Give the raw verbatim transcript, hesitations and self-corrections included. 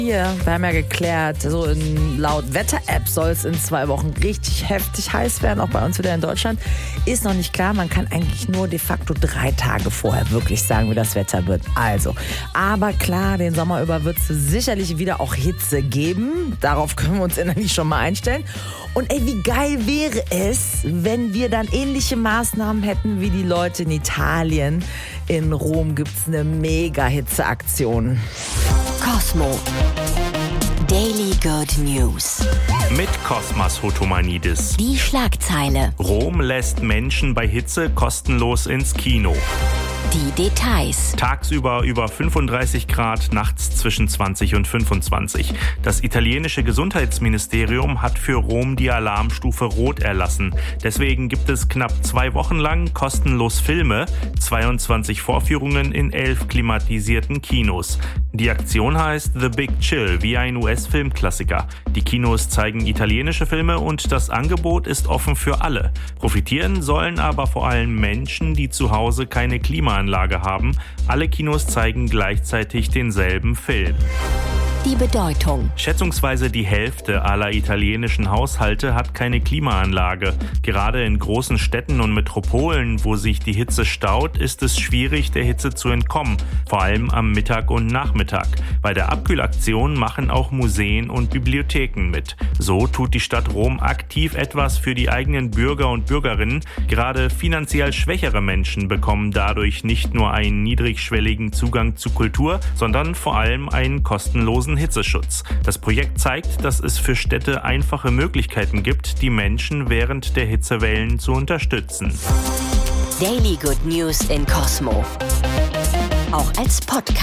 Hier, wir haben ja geklärt, so in, laut Wetter-App soll es in zwei Wochen richtig heftig heiß werden, auch bei uns wieder in Deutschland. Ist noch nicht klar, man kann eigentlich nur de facto drei Tage vorher wirklich sagen, wie das Wetter wird. Also, aber klar, den Sommer über wird es sicherlich wieder auch Hitze geben. Darauf können wir uns innerlich schon mal einstellen. Und ey, wie geil wäre es, wenn wir dann ähnliche Maßnahmen hätten wie die Leute in Italien. In Rom gibt es eine Mega-Hitze-Aktion. Cosmo. Daily Good News. Mit Kosmas Hotomanidis. Die Schlagzeile. Rom lässt Menschen bei Hitze kostenlos ins Kino. Die Details. Tagsüber über fünfunddreißig Grad, nachts zwischen zwanzig und fünfundzwanzig. Das italienische Gesundheitsministerium hat für Rom die Alarmstufe Rot erlassen. Deswegen gibt es knapp zwei Wochen lang kostenlos Filme, zweiundzwanzig Vorführungen in elf klimatisierten Kinos. Die Aktion heißt The Big Chill, wie ein U S-Filmklassiker. Die Kinos zeigen italienische Filme und das Angebot ist offen für alle. Profitieren sollen aber vor allem Menschen, die zu Hause keine Klimaanlage haben. Alle Kinos zeigen gleichzeitig denselben Film. Die Bedeutung. Schätzungsweise die Hälfte aller italienischen Haushalte hat keine Klimaanlage. Gerade in großen Städten und Metropolen, wo sich die Hitze staut, ist es schwierig, der Hitze zu entkommen. Vor allem am Mittag und Nachmittag. Bei der Abkühlaktion machen auch Museen und Bibliotheken mit. So tut die Stadt Rom aktiv etwas für die eigenen Bürger und Bürgerinnen. Gerade finanziell schwächere Menschen bekommen dadurch nicht nur einen niedrigschwelligen Zugang zu Kultur, sondern vor allem einen kostenlosen Hitzeschutz. Das Projekt zeigt, dass es für Städte einfache Möglichkeiten gibt, die Menschen während der Hitzewellen zu unterstützen. Daily Good News in Cosmo. Auch als Podcast.